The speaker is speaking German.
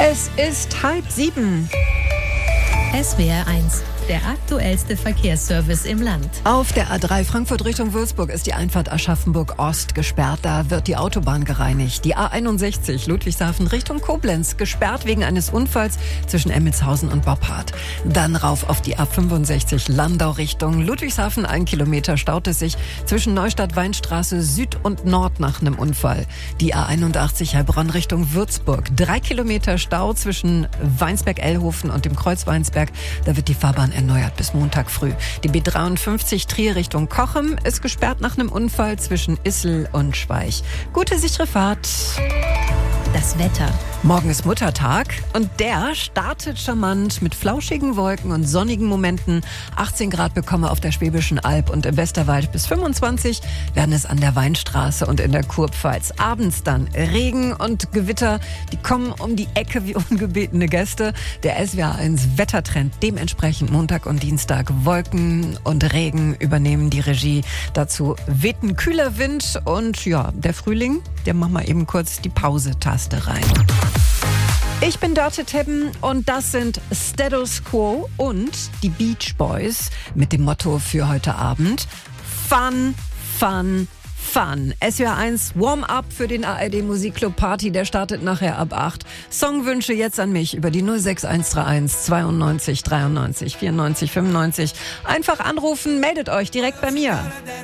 Es ist 6:30. SWR1, der aktuellste Verkehrsservice im Land. Auf der A3 Frankfurt Richtung Würzburg ist die Einfahrt Aschaffenburg-Ost gesperrt. Da wird die Autobahn gereinigt. Die A61 Ludwigshafen Richtung Koblenz gesperrt wegen eines Unfalls zwischen Emmelshausen und Boppard. Dann rauf auf die A65 Landau Richtung Ludwigshafen. 1 Kilometer staut es sich zwischen Neustadt-Weinstraße Süd und Nord nach einem Unfall. Die A81 Heilbronn Richtung Würzburg. 3 Kilometer Stau zwischen Weinsberg-Ellhofen und dem Kreuz Weinsberg. Da wird die Fahrbahn erneuert bis Montag früh. Die B53 Trier Richtung Cochem ist gesperrt nach einem Unfall zwischen Issel und Schweich. Gute, sichere Fahrt. Das Wetter. Morgen ist Muttertag und der startet charmant mit flauschigen Wolken und sonnigen Momenten. 18 Grad bekommen wir auf der Schwäbischen Alb und im Westerwald bis 25 werden es an der Weinstraße und in der Kurpfalz. Abends dann Regen und Gewitter, die kommen um die Ecke wie ungebetene Gäste. Der SWR1 Wettertrend dementsprechend Montag und Dienstag Wolken und Regen übernehmen die Regie. Dazu weht ein kühler Wind und ja, der Frühling, der machen wir eben kurz die Pause-Taste rein. Ich bin Dörte Tebben und das sind Status Quo und die Beach Boys mit dem Motto für heute Abend: Fun, Fun, Fun. SWR1 Warm-Up für den ARD Musikclub Party, der startet nachher ab 8. Songwünsche jetzt an mich über die 06131 92 93 94 95. Einfach anrufen, meldet euch direkt bei mir.